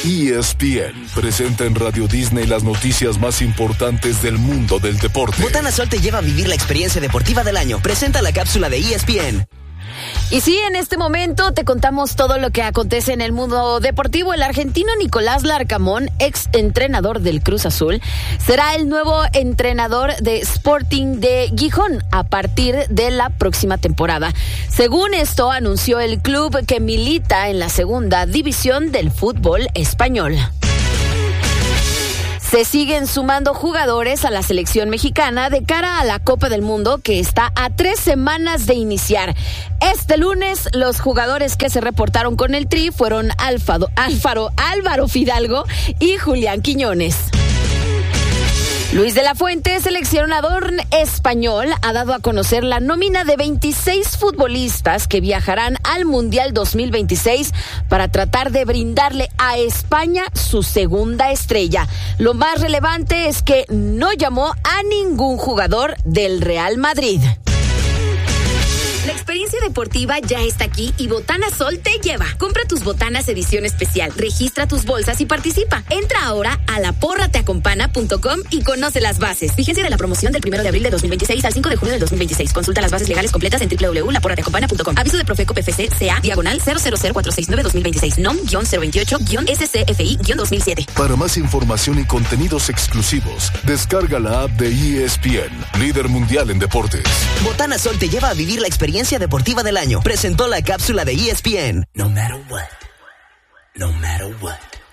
ESPN presenta en Radio Disney las noticias más importantes del mundo del deporte. Botana Sol te lleva a vivir la experiencia deportiva del año. Presenta la cápsula de ESPN. Y sí, en este momento te contamos todo lo que acontece en el mundo deportivo. El argentino Nicolás Larcamón, ex entrenador del Cruz Azul, será el nuevo entrenador de Sporting de Gijón a partir de la próxima temporada. Según esto, anunció el club que milita en la segunda división del fútbol español. Se siguen sumando jugadores a la selección mexicana de cara a la Copa del Mundo, que está a 3 semanas de iniciar. Este lunes, los jugadores que se reportaron con el Tri fueron Álvaro Fidalgo y Julián Quiñones. Luis de la Fuente, seleccionador español, ha dado a conocer la nómina de 26 futbolistas que viajarán al Mundial 2026 para tratar de brindarle a España su segunda estrella. Lo más relevante es que no llamó a ningún jugador del Real Madrid. La experiencia deportiva ya está aquí y Botana Sol te lleva. Compra tus botanas edición especial, registra tus bolsas y participa. Entra ahora a laporrateacompana.com y conoce las bases. Vigencia de la promoción del 1 de abril de 2026 al 5 de junio de 2026. Consulta las bases legales completas en www.laporrateacompana.com. Aviso de Profeco PFC CA /000469-2026 NOM-028-SCFI-2007. Para más información y contenidos exclusivos, descarga la app de ESPN, líder mundial en deportes. Botana Sol te lleva a vivir la experiencia deportiva del año. Presentó la cápsula de ESPN. No matter what. No matter what.